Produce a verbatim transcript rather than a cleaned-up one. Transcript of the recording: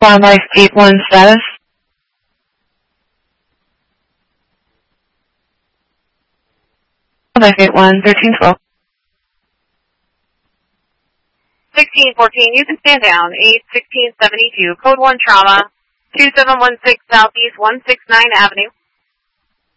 Wildlife eight one status. Wildlife eight one, thirteen twelve. sixteen fourteen, you can stand down. eight sixteen seventy-two, code one trauma, two seven one six Southeast one sixty-nine Avenue.